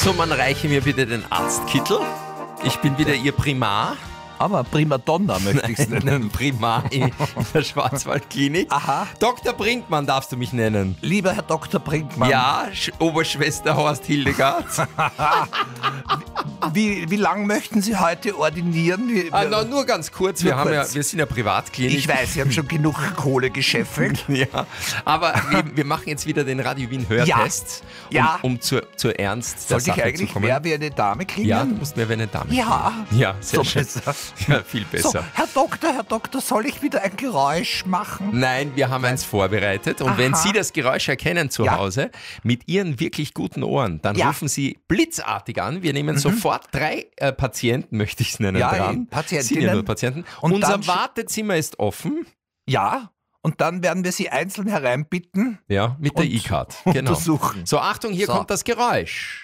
So, man reiche mir bitte den Arztkittel. Ich bin wieder Ihr Primar. Aber Primadonna möchte ich es nennen. Primar in der Schwarzwaldklinik. Aha. Dr. Brinkmann darfst du mich nennen. Lieber Herr Dr. Brinkmann. Ja, Oberschwester Horst Hildegard. Wie lang möchten Sie heute ordinieren? Nur ganz kurz, wir sind ja Privatklinik. Ich weiß, Sie haben schon genug Kohle gescheffelt. Ja, aber wir machen jetzt wieder den Radio Wien Hörtest, Ja. um zur Ernst der Sollte ich Sache zu eigentlich kommen. mehr wie eine Dame klingen? Ja, du musst mehr wie eine Dame Ja. klingen. Ja, sehr So schön. besser. Ja, viel besser. So, Herr Doktor, soll ich wieder ein Geräusch machen? Nein, wir haben eins vorbereitet und wenn Sie das Geräusch erkennen zu Hause mit Ihren wirklich guten Ohren, dann rufen Sie blitzartig an. Wir nehmen sofort 3 Patienten, möchte ich es nennen, dran. Patientinnen. Sind ja nur Patienten. Und Unser dann Wartezimmer ist offen. Ja, und dann werden wir Sie einzeln hereinbitten. Ja, mit der Und E-Card. Genau. untersuchen. So, Achtung, hier kommt das Geräusch.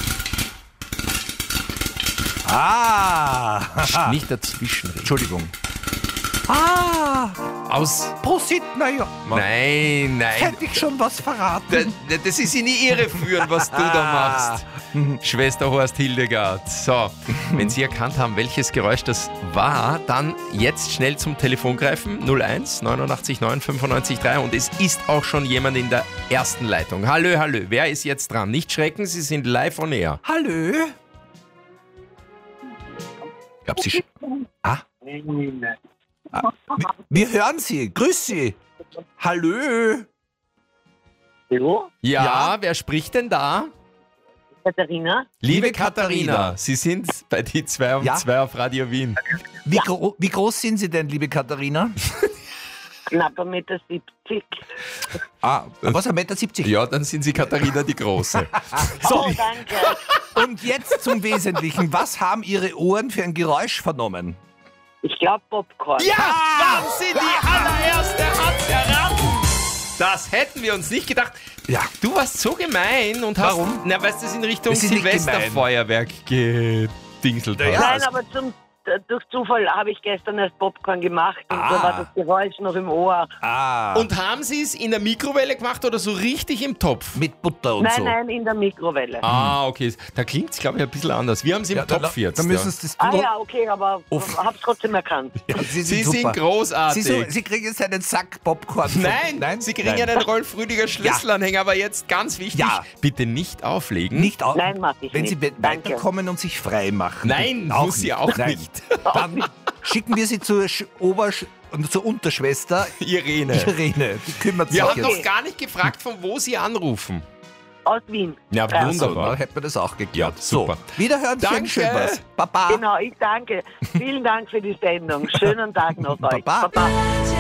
Nicht dazwischen. Entschuldigung. Aus. Prosit, naja. Nein. Hätte ich schon was verraten. Das ist in die Irre führen, was du da machst. Schwester Horst Hildegard. So, wenn Sie erkannt haben, welches Geräusch das war, dann jetzt schnell zum Telefon greifen. 01 89 9 95 3. Und es ist auch schon jemand in der ersten Leitung. Hallo. Wer ist jetzt dran? Nicht schrecken, Sie sind live on air. Hallo? Ich glaube, Sie... Wir hören Sie. Grüß Sie. Hallo? Hallo? Ja, wer spricht denn da? Katharina? Liebe Katharina, Sie sind bei die 2 um Ja? 2 auf Radio Wien. Wie groß sind Sie denn, liebe Katharina? Knapp 1,70 Meter. Was, 1,70 Meter? Ja, dann sind Sie Katharina die Große. Oh, danke. Und jetzt zum Wesentlichen. Was haben Ihre Ohren für ein Geräusch vernommen? Ich glaube Popcorn. Ja, Wahnsinn, die allererste hat's erraten. Das hätten wir uns nicht gedacht. Ja. Du warst so gemein und hast... Warum? Na, weißt du, das in Richtung Das ist nicht Silvesterfeuerwerk gedingselt hast. Ja. Nein, aber durch Zufall habe ich gestern erst Popcorn gemacht und so war das Geräusch noch im Ohr. Und haben Sie es in der Mikrowelle gemacht oder so richtig im Topf? Mit Butter und so. Nein, in der Mikrowelle. Okay. Da klingt es, glaube ich, ein bisschen anders. Wir haben es im Topf jetzt. Da müssen Sie das Okay, aber hab's trotzdem erkannt. Ja, Sie Sie super. sind großartig. Sie kriegen jetzt einen Sack Popcorn. Nein, Sie kriegen einen Rolf Rüdiger Schlüsselanhänger, aber jetzt ganz wichtig, bitte nicht auflegen. Nicht auch. Nein, mach ich Wenn nicht. Sie Danke. weiterkommen und sich frei machen. Nein, muss sie auch Nein. nicht. Dann schicken wir Sie zur zur Unterschwester Irene. Irene. Die kümmert sich Wir haben jetzt. noch gar nicht gefragt, von wo Sie anrufen. Aus Wien. Ja, So, wunderbar. dann hätten wir das auch geklärt. Ja, super. So, wiederhören, Danke. schön was. Baba. Genau, ich danke. Vielen Dank für die Sendung. Schönen Tag noch euch. Baba. Baba.